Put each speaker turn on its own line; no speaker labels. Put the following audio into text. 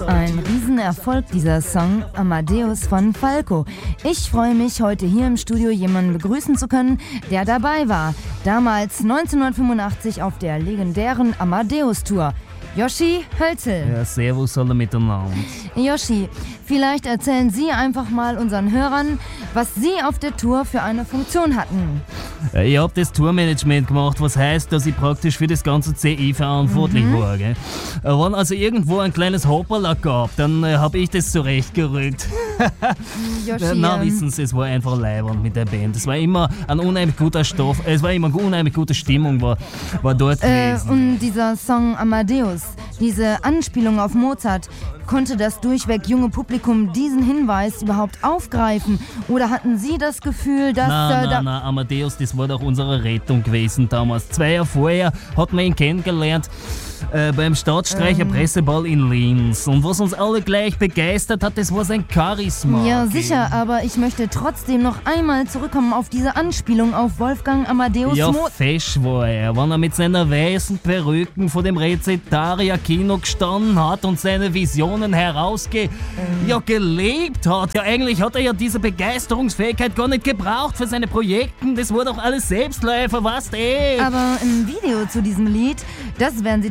Ein Riesenerfolg dieser Song Amadeus von Falco. Ich freue mich, heute hier im Studio jemanden begrüßen zu können, der dabei war. Damals 1985 auf der legendären Amadeus-Tour. Yoshi Hölzel.
Ja, servus alle miteinander.
Yoshi, vielleicht erzählen Sie einfach mal unseren Hörern, was Sie auf der Tour für eine Funktion hatten.
Ich habe das Tourmanagement gemacht, was heißt, dass ich praktisch für das ganze CI verantwortlich war. Gell? Wenn also irgendwo ein kleines Hopperler gab, dann habe ich das zurechtgerückt.
Yoshi,
Na, wissen Sie, es war einfach leibernd mit der Band. Es war immer ein unheimlich guter Stoff, es war immer eine unheimlich gute Stimmung, war dort gewesen.
Und dieser Song Amadeus, diese Anspielung auf Mozart, konnte das durchweg junge Publikum diesen Hinweis überhaupt aufgreifen? Oder hatten Sie das Gefühl, dass...
Na, Amadeus, das war doch unsere Rettung gewesen damals. 2 Jahre vorher hat man ihn kennengelernt beim Staatsstreicher Presseball in Linz. Und was uns alle gleich begeistert hat, das war sein Charisma.
Ja, sicher, aber ich möchte trotzdem noch einmal zurückkommen auf diese Anspielung auf Wolfgang Amadeus
Ja,
Mozart.
fesch war er, wenn er mit seiner weißen Perücken vor dem Rezitaria-Kino gestanden hat und seine Visionen gelebt hat. Ja, eigentlich hat er ja diese Begeisterungsfähigkeit gar nicht gebraucht für seine Projekte. Das war doch alles Selbstläufer, weißt du?
Aber im Video zu diesem Lied, das werden Sie